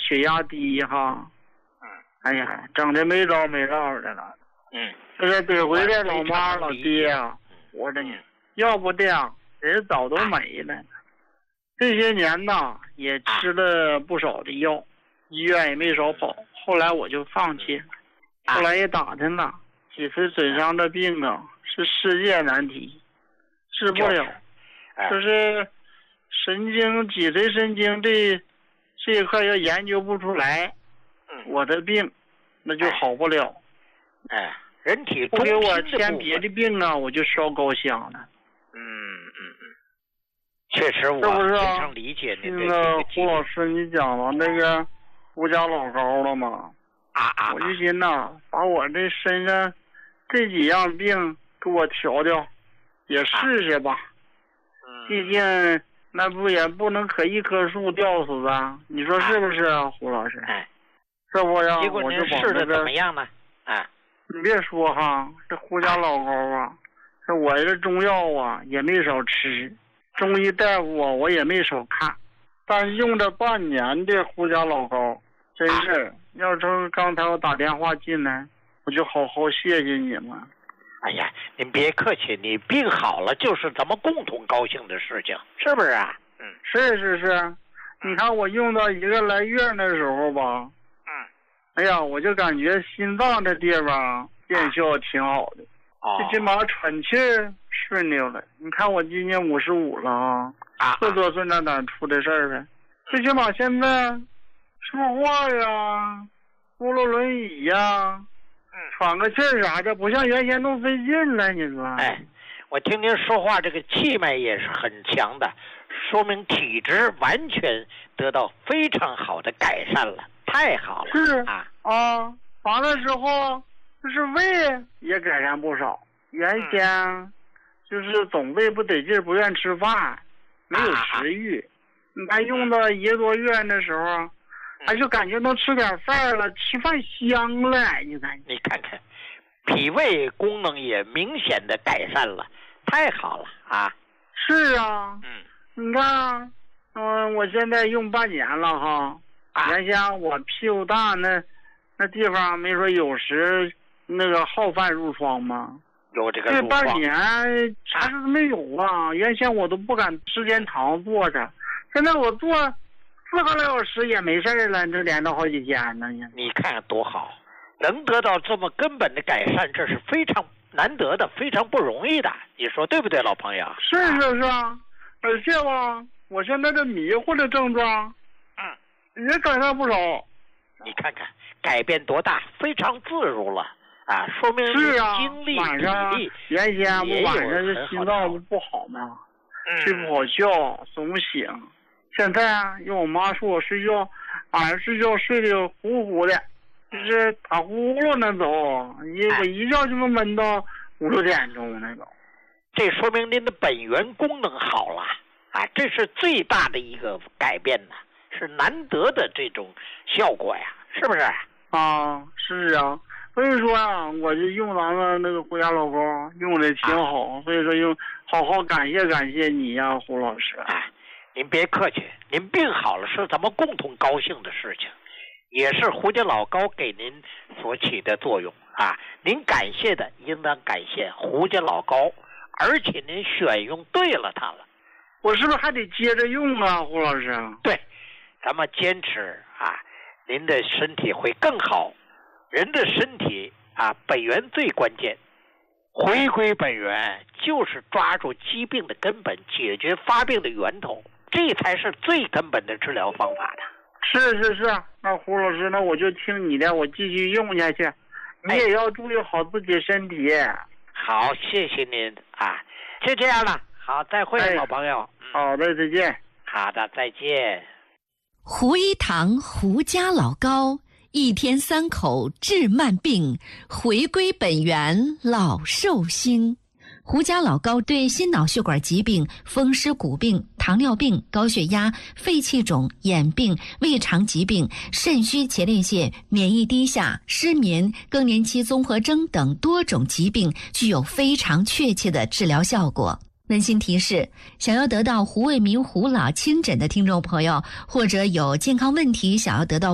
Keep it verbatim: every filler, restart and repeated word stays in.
血压低哈， 嗯， 哎呀，整的没招没落的了。 嗯， 这个得回这老妈老爹啊，活着呢，要不这样人早都没了。这些年呐，也吃了不少的药，医院也没少跑。后来我就放弃了。后来也打听了，脊髓损伤的病啊，是世界难题，治不了。就是神经脊髓神经这这一块要研究不出来，我的病那就好不了。 哎，人体不给我添别的病啊，我就烧高香了。 嗯嗯嗯，确实我非常理解您的这个胡老师，你讲了那个胡家老高了吗？ 啊啊！ 我就寻呐，把我这身上这几样病给我调调，也试试吧。 嗯， 毕竟那不也不能可一棵树吊死啊？你说是不是啊，胡老师？ 哎， 这不呀？ 结果您试的怎么样呢？啊， 你别说哈，这胡家老高啊，这我这中药啊也没少吃，中医大夫啊我也没少看，但用这半年的胡家老高，真是。要说刚才我打电话进来，我就好好谢谢你们。 哎呀，您别客气，你病好了就是咱们共同高兴的事情，是不是啊？嗯， 是是是。你看我用到一个来月的时候吧， 嗯， 哎呀，我就感觉心脏这地方见效挺好的， 哦， 最起码喘气顺溜了。你看我今年五十五了啊， 啊， 四多岁那哪出的事儿呗？最起码现在。说话呀，坐了轮椅呀， 嗯， 喘个气儿啥的，不像原先都费劲了。你说？ 哎，我听您说话，这个气脉也是很强的，说明体质完全得到非常好的改善了，太好了。 是啊啊，完了之后就是胃也改善不少，原先、嗯、就是总胃不得劲，不愿吃饭，没有食欲。啊、你看用到一个多月的时候。他就感觉能吃点饭了，吃饭香了。你看， 你看看，脾胃功能也明显的改善了，太好了啊！ 是啊， 嗯， 你看，嗯、呃，我现在用半年了哈。啊、原先我屁股大那那地方，没说有时那个好饭褥疮吗？ 有这个这半年啥事都没有啊！原先我都不敢时间长坐着，现在我坐。四个来小时也没事了，这连着好几天呢。 你看看多好，能得到这么根本的改善，这是非常难得的，非常不容易的。你说对不对，老朋友？ 是是是啊，而且吧，我现在这迷糊的症状，嗯，也改善不少。 你看看改变多大，非常自如了啊！说明是啊， 精力晚上体力原先我晚上这心脏不不好嘛， 嗯、 睡不好觉，总醒。现在啊，因为我妈说我睡觉，晚上睡觉睡得呼呼的，就是打呼噜那走，一我一觉就能闷到五六点钟那种。 这说明您的本源功能好了啊，这是最大的一个改变呢，是难得的这种效果呀，是不是？ 啊，是啊，所以说啊，我就用咱们那个胡家老高用的挺好，啊、所以说用好好感谢感谢你呀、啊，胡老师。 哎。您别客气，您病好了是咱们共同高兴的事情，也是胡家老高给您所起的作用啊！您感谢的应当感谢胡家老高，而且您选用对了它了。 我是不是还得接着用啊，胡老师？ 对，咱们坚持啊，您的身体会更好。人的身体啊，本源最关键，回归本源就是抓住疾病的根本，解决发病的源头。这才是最根本的治疗方法的。 是是是，那胡老师，那我就听你的，我继续用下去。你也要注意好自己身体。哎、 好，谢谢您啊，就这样了。好，再会，哎、老朋友。 好的，再见。 好的，再见。 胡一堂胡家老高，一天三口治慢病，回归本源老寿星。胡家老高对心脑血管疾病、风湿骨病、糖尿病、高血压、肺气肿、眼病、胃肠疾病、肾虚前列腺、免疫低下、失眠、更年期综合征等多种疾病具有非常确切的治疗效果。温馨提示：想要得到胡卫民胡老亲诊的听众朋友，或者有健康问题想要得到